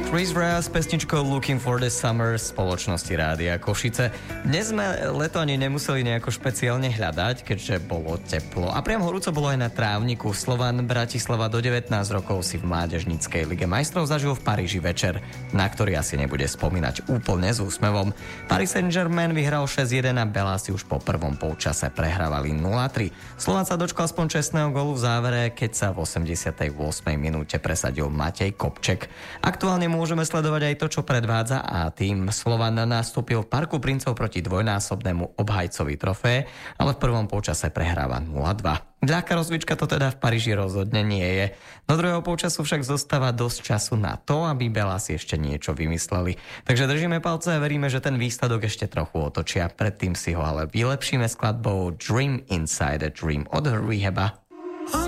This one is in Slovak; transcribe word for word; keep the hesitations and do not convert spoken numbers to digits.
Chris Rea s pesničkou Looking for the Summer spoločnosti Rádia Košice. Dnes sme leto ani nemuseli nejako špeciálne hľadať, keďže bolo teplo. A priam horúco bolo aj na trávniku. Slovan Bratislava do devätnásť rokov si v Mládežníckej lige majstrov zažil v Paríži večer, na ktorý asi nebude spomínať úplne s úsmevom. Paris Saint-Germain vyhral šesť jeden a Belási už po prvom polčase prehrávali nula tri. Slovan sa dočkal aspoň čestného gólu v závere, keď sa v osemdesiatej ôsmej minúte presadil Matej Kopček. Aktuálne môžeme sledovať aj to, čo predvádza a tým Slovan nastúpil v Parku princov proti dvojnásobnému obhajcovi trofeje, ale v prvom polčase prehráva nula dva. Ľahká rozvička to teda v Paríži rozhodne nie je. Do druhého polčasu však zostáva dosť času na to, aby Belási ešte niečo vymysleli. Takže držíme palce a veríme, že ten výsledok ešte trochu otočia. Predtým si ho ale vylepšíme skladbou Dream Inside a Dream od Rehaba.